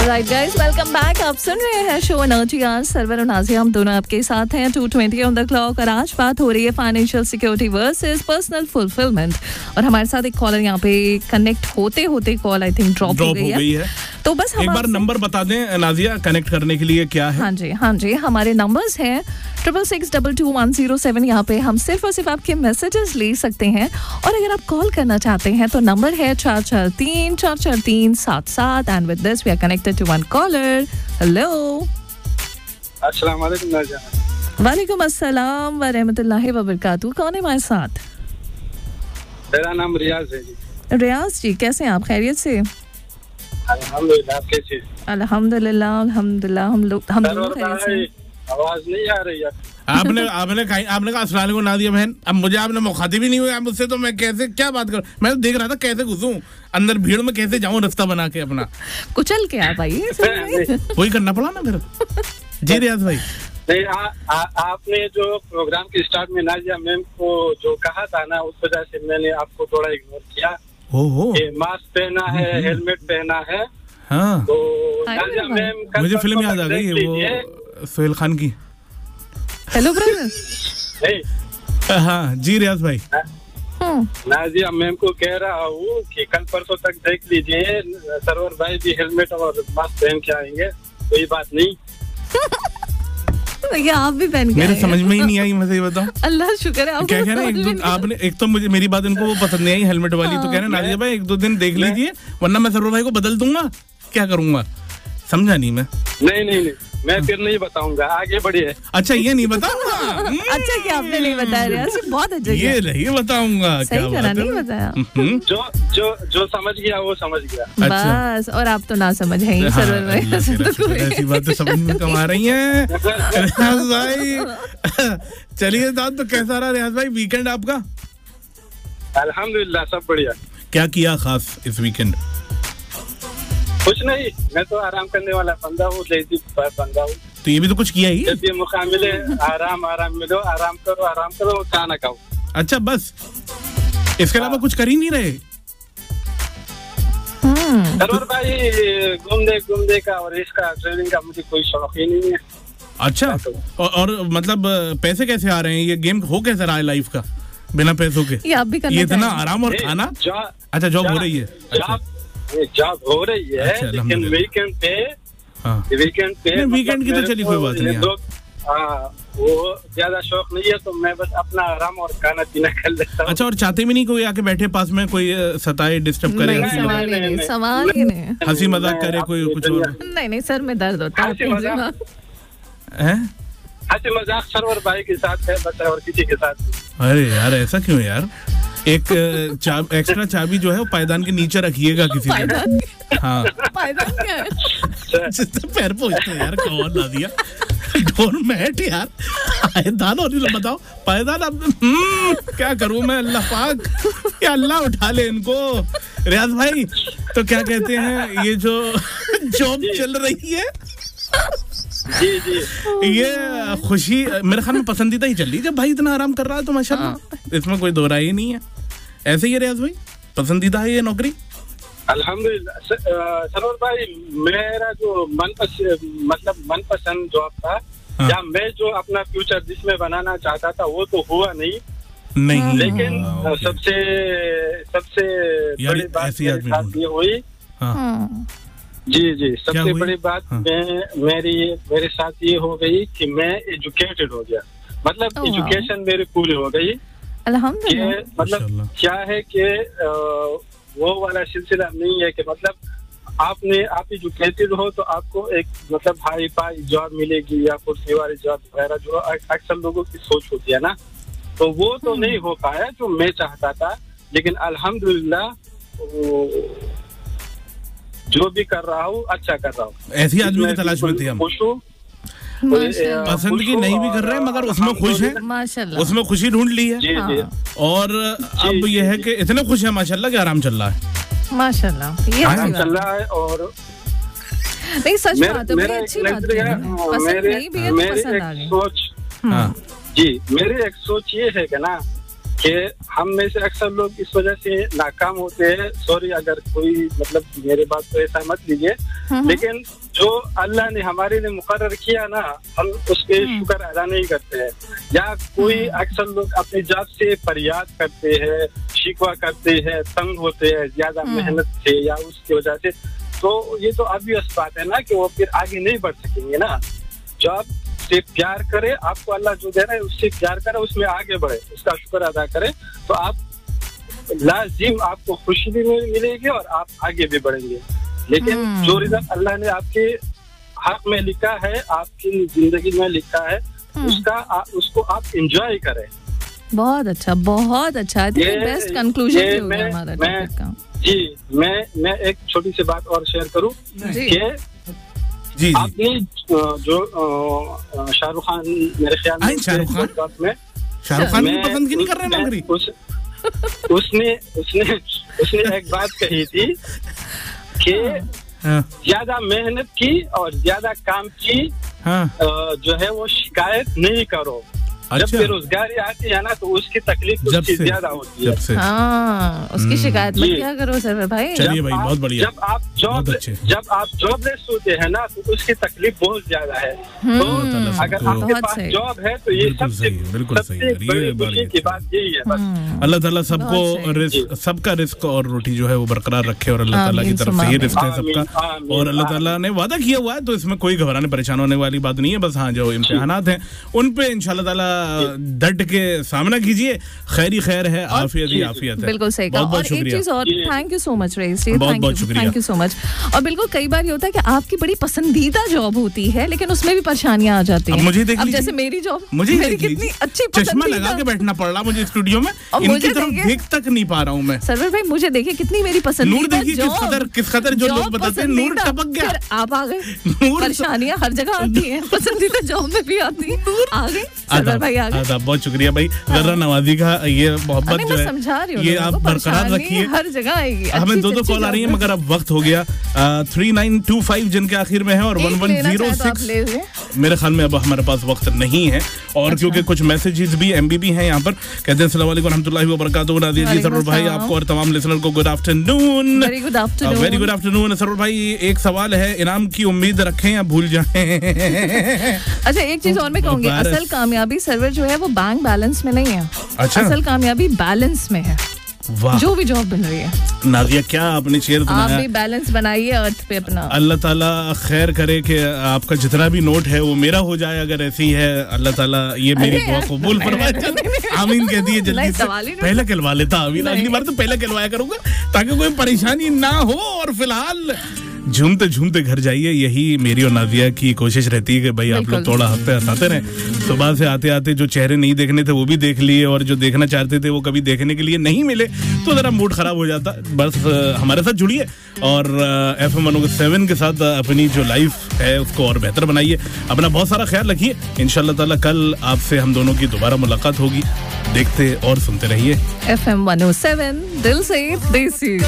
Alright guys, welcome back. आप सुन रहे हैं शो एनर्जी आज सर्वर और नाजिया हम दोनों आपके साथ हैं 2:20 ऑन द क्लॉक और आज बात हो रही है financial security versus personal fulfilment और हमारे साथ एक कॉलर यहाँ पे कनेक्ट होते होते कॉल आई थिंक ड्रॉप हो गई है तो बस हम एक बार नंबर बता दें नाजिया कनेक्ट करने के लिए क्या है। हाँ जी हमारे नंबर्स हैं 66622107। यहाँ पे हम सिर्फ और सिर्फ आपके मैसेजेस ले सकते हैं और अगर आप कॉल करना चाहते हैं तो नंबर है 443-443-77 and with this we are connected to one collar. Hello, अस्सलाम वालेकुम नाजिया। वालेकुम अस्सलाम व रहमतुल्लाहि व बरकातहू। कौन है हमारे साथ? मेरा नाम रियाज है जी। रियाज जी, कैसे हैं आप? खैरियत से? अल्हम्दुलिल्लाह। आप कैसे? अल्हम्दुलिल्लाह हम दोनों खैरियत से। आवाज नहीं आ रही है। आपने कहा अस्सलाम वालेकुम नादिया बहन। अब मुझे आपने मुखातिब ही नहीं हुआ मुझसे, तो मैं कैसे क्या बात करूं? मैं तो देख रहा था कैसे घुसूं अंदर भीड़ में, कैसे जाऊं रास्ता बना के अपना कुचल के आप आइए। वही करना पड़ा ना फिर। जी रियाज भाई, नहीं आपने जो प्रोग्राम के स्टार्ट में नाजिया मैम को जो कहा था ना, उस वजह से मैंने आपको थोड़ा इग्नोर किया। मास्क पहना है, हेलमेट पहना है। हाँ, तो नाजिया मैम मुझे फिल्म याद आ गई वो सोहेल खान की। Hello brother. हाँ जी रियाज भाई। नाजिया मैम को कह रहा हूँ कि कल परसों तक देख लीजिए, सरवर भाई भी हेलमेट और मास्क पहन के आएंगे, कोई बात नहीं। ये आप भी पहन के मेरे समझ में ही नहीं आई, मैं सही बताऊं। अल्लाह शुक्र है आपको। क्या कह रहे हैं आपने? एक तो मुझे मेरी बात इनको वो पसंद नहीं आई हेलमेट वाली, तो कह रहे हैं नाजिया भाई 1-2 दिन देख लीजिए वरना मैं सरवर भाई को बदल दूंगा। क्या करूंगा समझा नहीं मैं। नहीं मैं फिर नहीं बताऊंगा, आगे बढ़िए। अच्छा ये नहीं बताऊंगा। अच्छा क्या आपने नहीं बताया रियाज? बहुत अच्छा ये नहीं बताऊंगा। क्या बात है? नहीं बताया। जो समझ गया वो समझ गया। बस, और आप तो ना समझ है ही सरवर भाई। ऐसी बातें समझ में कम आ रही हैं रियाज भाई। चलिए साहब, तो कैसा रहा रियाज भाई वीकेंड आपका? अल्हम्दुलिल्लाह सब बढ़िया। क्या किया खास इस वीकेंड? कुछ नहीं, मैं तो आराम करने वाला बंदा हूँ, लेजी बंदा हूँ। तो ये भी तो कुछ किया ही। जब ये मौका मिले आराम मिलो, आराम करो, खाना खाओ। अच्छा बस, इसके अलावा कुछ कर ही नहीं रहे? सरवर भाई घूमने का और इसका ट्रेनिंग का मुझे कोई शौक ही नहीं है। अच्छा, और मतलब पैसे कैसे आ रहे हैं? ये गेम हो कैसे रहा है लाइफ का बिना पैसों के? ये आप भी करना ये इतना आराम और खाना। अच्छा, जॉब हो रही है। जॉब हो रही है, लेकिन वीकेंड पे वीकेंड की तो चली कोई बात नहीं। वो ज्यादा शौक नहीं है, तो मैं बस अपना आराम और खाना पीना कर लेता हूँ। अच्छा, और चाहते भी नहीं कोई आके बैठे पास में, कोई सताए, डिस्टर्ब करे? सवाल ही नहीं। हंसी मजाक करे कोई कुछ और? नहीं, सर में दर्द होता है। हंसी मजाक सरवर भाई के साथ है बस, और किसी के साथ। अरे यार ऐसा क्यों यार? एक एक्स्ट्रा चाबी जो है वो पायदान के नीचे रखिएगा किसी ने। हाँ, पायदान क्या है? पैर पोछते हैं यार, कौन ला दिया? डोरमैट यार, पायदान। और बताओ पायदान। अब क्या करूं मैं? अल्लाह पाक, या अल्लाह उठा ले इनको। रियाज भाई, तो क्या कहते हैं ये जो जॉब चल रही है जी ये खुशी मेरे ख्याल में पसंदीदा ही चल रही है। जब भाई इतना आराम कर रहा है तो माशाल्लाह, इसमें कोई दो राय ही नहीं है। ऐसे ही है रियाज भाई, पसंदीदा है ये नौकरी? अल्हम्दुलिल्लाह सरवर भाई, मेरा जो मनपसंद जॉब था, या मैं जो अपना फ्यूचर जिसमें बनाना चाहता था वो तो हुआ नहीं। लेकिन सबसे बड़ी बात ये हुई। जी सबसे बड़ी बात मेरे साथ ये हो गई कि मैं एजुकेटेड हो गया। मतलब एजुकेशन मेरी पूरी हो गई। अल्हम्दुलिल्लाह। मतलब क्या है कि वो वाला सिलसिला नहीं है कि मतलब आप एजुकेटेड हो तो आपको एक मतलब हाई फाई जॉब मिलेगी या कुर्सी वाली जॉब वगैरह, जो अक्सर लोगों की सोच होती है ना, तो वो तो नहीं हो पाया जो मैं चाहता था। लेकिन अल्हम्दुलिल्लाह जो भी कर रहा हूँ अच्छा कर रहा हूँ। ऐसी आदमी की तलाश में थे हम। खुश हूँ, पसंद की नहीं भी कर रहे हैं मगर उसमें खुश है माशाल्लाह, उसमें खुशी ढूंढ ली है। और अब ये है कि इतने खुश है माशाल्लाह कि आराम चल रहा है माशाल्लाह। ये आराम चल रहा है। और नहीं सच बात है, बड़ी अच्छी बात है। पसंद नहीं भी है तो पसंद आ गई। मेरी एक सोच ये है कि ना कि हम में से अक्सर लोग इस वजह से नाकाम होते हैं। सॉरी अगर कोई मतलब मेरे बात को ऐसा मत लीजिए, लेकिन जो अल्लाह ने हमारे लिए मुकर्रर किया ना, हम उसके शुक्र अदा नहीं करते हैं। या कोई अक्सर लोग अपनी जात से फरियाद करते हैं, शिकवा करते हैं, तंग होते हैं ज्यादा मेहनत से या उसकी वजह से, तो ये तो ऑब्वियस बात है ना कि वो फिर आगे नहीं बढ़ सकेंगे ना। जो आप से प्यार करे, आपको अल्लाह जो दे रहा है उससे प्यार करे, उसमें आगे बढ़े, उसका शुक्र अदा करे, तो आप लाजिम आपको खुशी भी मिलेगी और आप आगे भी बढ़ेंगे। लेकिन जो रिजल्ट अल्लाह ने आपके हक में लिखा है, आपकी जिंदगी में लिखा है, उसको आप एंजॉय करें। बहुत अच्छा, बहुत अच्छा। बेस्ट कंक्लूजन हो गया हमारा टॉपिक का। जी, मैं एक छोटी सी बात और शेयर करूं कि जी आपने जो शाहरुख खान, मेरे ख्याल में शाहरुख खान की पसंद की नहीं कर रहे नौकरी, उसने एक बात कही थी कि ज्यादा मेहनत की और ज्यादा काम की जो है वो शिकायत नहीं करो। जब बेरोजगारी आती है ना तो उसकी तकलीफ उससे ज्यादा होती है। उसकी शिकायत मत किया करो सर भाई। चलिए भाई, बहुत बढ़िया। जब आप जॉबलेस होते हैं ना तो उसकी तकलीफ बहुत ज्यादा है। तो अगर आपके पास जॉब है तो ये सबसे बड़ी खुशी की बात यही है। बस अल्लाह ताला सबको सबका रिस्क और रोटी जो है वो बरकरार रखे और अल्लाह ताला की तरफ से ही रिस्क है सबका, और अल्लाह ताला ने वादा किया हुआ है, तो इसमें कोई घबराने परेशान होने वाली बात नहीं है। बस हाँ, जो इम्तिहानात हैं उन पे इंशाल्लाह ताला डट के सामना कीजिए। खैर ही खैर है, आफियत ही आफियत है। बिल्कुल सही कहा। और एक चीज और, thank you so much rice, बहुत शुक्रिया, थैंक यू सो मच। और बिल्कुल कई बार ये होता है कि आपकी बड़ी पसंदीदा जॉब होती है लेकिन उसमें भी परेशानियां आ जाती हैं। मुझे देख अब जैसे मेरी जॉब, मुझे कितनी अच्छी चश्मा लगा के बैठना पड़ रहा मुझे स्टूडियो में, इनकी तरफ देख तक नहीं पा रहा हूँ मैं। सरवर भाई मुझे देखिए कितनी मेरी पसंदीदा जॉब, किस कदर जो लोग बताते हैं नूर टपक गया, आप आ गए। परेशानियां हर जगह आती हैं, पसंदीदा जॉब में भी आती है, आ गए सरवर भाई आ गए। बहुत शुक्रिया भाई, जर्रा नवाजी का ये मोहब्बत जो है ये आप बरकरार रखिए, हर जगह आएगी। हमें दो कॉल आ रही है मगर अब वक्त हो गया। 3925 जिनके आखिर में है और 1106 मेरे ख्याल में अब हमारे पास वक्त नहीं है। और क्योंकि कुछ मैसेजेस भी एमबी भी हैं यहाँ पर, कहते हैं अस्सलाम वालेकुम रहमतुल्लाहि व बरकातहू। नादिर जी, सरोवर भाई आपको और तमाम लिसनर को good afternoon. Very good afternoon सरोवर भाई, एक सवाल है, इनाम की उम्मीद रखें या भूल जाएं? अच्छा, एक चीज और मैं कहूंगी, असल कामयाबी सर्वर जो है वो बैंक बैलेंस में नहीं है। अच्छा, असल कामयाबी बैलेंस में है। वाह, जो भी जॉब बन रही है। नादिया क्या आपने शेयर आप भी बैलेंस बनाइए अर्थ पे अपना। अल्लाह ताला खैर करे कि आपका जितना भी नोट है वो मेरा हो जाए, अगर ऐसी है अल्लाह ताला ये मेरी दुआ कबूल फरमाए। आमीन कह दिए जल्दी से, पहले कहलवा लेता आमीन, अगली बार तो पहले कहलवाया करूंगा ताकि कोई परेशानी ना हो। और फिलहाल झूमते झूमते घर जाइए, यही मेरी और नादिया की कोशिश रहती है कि भाई आप लोग थोड़ा हंसते हंसाते रहे। सुबह से आते आते जो चेहरे नहीं देखने थे वो भी देख लिए, और जो देखना चाहते थे वो कभी देखने के लिए नहीं मिले तो जरा मूड खराब हो जाता। बस हमारे साथ जुड़िए और FM 107 के साथ अपनी जो लाइफ है उसको और बेहतर बनाइए। अपना बहुत सारा ख्याल रखिए। इंशाल्लाह ताला कल आपसे हम दोनों की दोबारा मुलाकात होगी। देखते और सुनते रहिए FM 107, दिल से देसी।